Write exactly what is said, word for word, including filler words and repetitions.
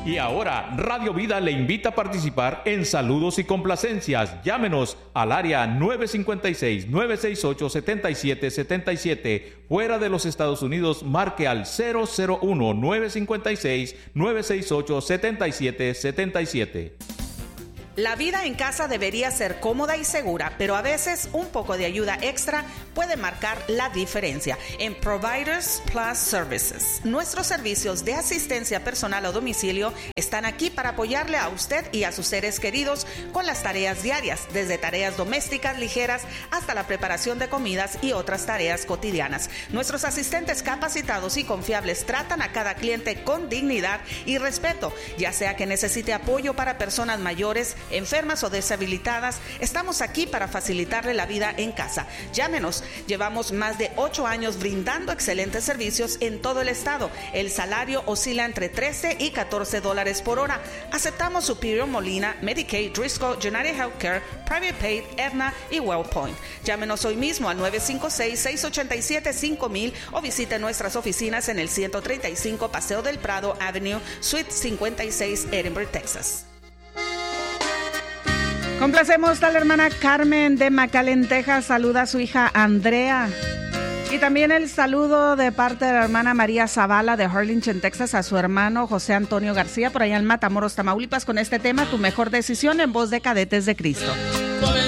Y ahora, Radio Vida le invita a participar en Saludos y Complacencias. Llámenos al área nueve cinco seis, nueve seis ocho, siete siete siete siete. Fuera de los Estados Unidos, marque al cero cero uno, nueve cinco seis, nueve seis ocho, siete siete siete siete. La vida en casa debería ser cómoda y segura, pero a veces un poco de ayuda extra puede marcar la diferencia. En Providers Plus Services, nuestros servicios de asistencia personal a domicilio están aquí para apoyarle a usted y a sus seres queridos con las tareas diarias, desde tareas domésticas ligeras hasta la preparación de comidas y otras tareas cotidianas. Nuestros asistentes capacitados y confiables tratan a cada cliente con dignidad y respeto, ya sea que necesite apoyo para personas mayores, enfermas o deshabilitadas. Estamos aquí para facilitarle la vida en casa. Llámenos. Llevamos más de ocho años brindando excelentes servicios en todo el estado. El salario oscila entre trece y catorce dólares por hora. Aceptamos Superior, Molina, Medicaid, Driscoll, United Healthcare, Private Paid, Aetna y WellPoint. Llámenos hoy mismo al nueve cinco seis, seis ocho siete, cinco mil o visite nuestras oficinas en el ciento treinta y cinco Paseo del Prado Avenue, Suite cincuenta y seis, Edinburgh, Texas. Complacemos a la hermana Carmen de McAllen, Texas. Saluda a su hija Andrea. Y también el saludo de parte de la hermana María Zavala de Harlingen, Texas, a su hermano José Antonio García, por allá en Matamoros, Tamaulipas, con este tema, Tu Mejor Decisión, en voz de Cadetes de Cristo.